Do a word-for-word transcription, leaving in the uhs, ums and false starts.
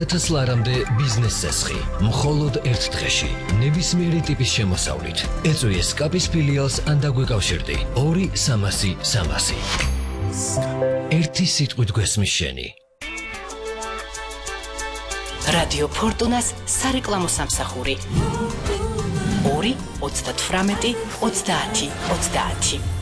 ათას ლარამდე ბიზნეს სესხი, მხოლოდ ერთ დღეში, ნებისმიერი ტიპის შემოსავლით. ეწვიე სკაპის ფილიალს ან დაგვეკავშირდი ორი სამასი სამასი. ერთი სიტყვით გვესმის შენი. რადიო ფორტუნას სარეკლამო სამსახური. ორი ოცდათვრამეტი ოცდაათი ოცდაათი.